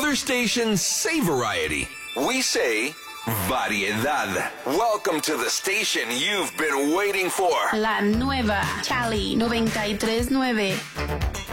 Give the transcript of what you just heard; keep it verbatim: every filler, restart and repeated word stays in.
Other stations say variety. We say variedad. Welcome to the station you've been waiting for. La nueva Cali noventa y tres nueve.